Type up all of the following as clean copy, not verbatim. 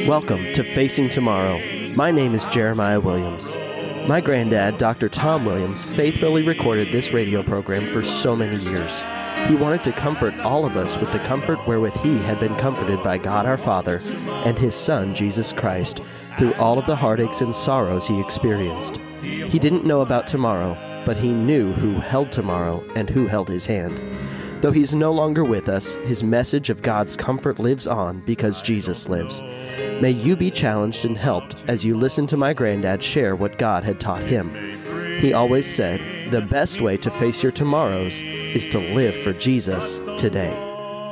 Welcome to Facing Tomorrow. My name is Jeremiah Williams. My granddad, Dr. Tom Williams, faithfully recorded this radio program for so many years. He wanted to comfort all of us with the comfort wherewith he had been comforted by God our Father and his Son, Jesus Christ, through all of the heartaches and sorrows he experienced. He didn't know about tomorrow, but he knew who held tomorrow and who held his hand. Though he's no longer with us, his message of God's comfort lives on because Jesus lives. May you be challenged and helped as you listen to my granddad share what God had taught him. He always said, the best way to face your tomorrows is to live for Jesus today.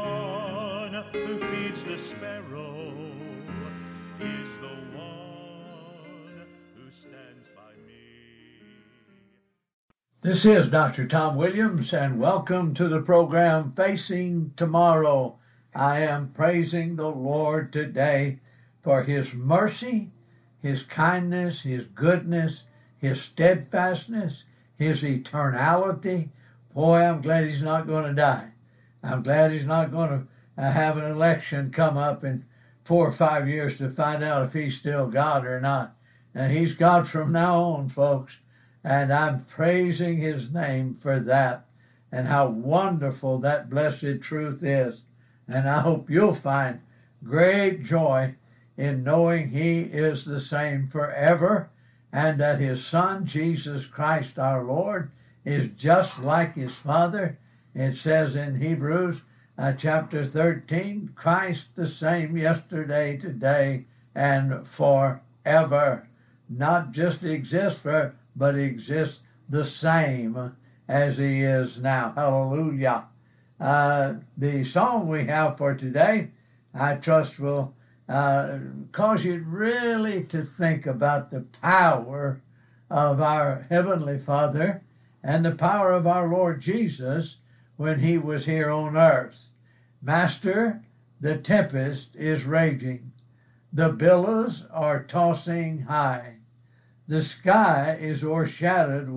This is Dr. Tom Williams, and welcome to the program Facing Tomorrow. I am praising the Lord today for his mercy, his kindness, his goodness, his steadfastness, his eternality. Boy, I'm glad he's not going to die. I'm glad he's not going to have an election come up in 4 or 5 years to find out if he's still God or not. And he's God from now on, folks. And I'm praising his name for that and how wonderful that blessed truth is. And I hope you'll find great joy in knowing he is the same forever and that his Son, Jesus Christ our Lord, is just like his Father. It says in Hebrews chapter 13, Christ the same yesterday, today, and forever. Not just exists for, but exists the same as he is now. Hallelujah. The song we have for today, I trust will cause you really to think about the power of our Heavenly Father and the power of our Lord Jesus when he was here on earth. Master, the tempest is raging. The billows are tossing high. The sky is o'ershadowed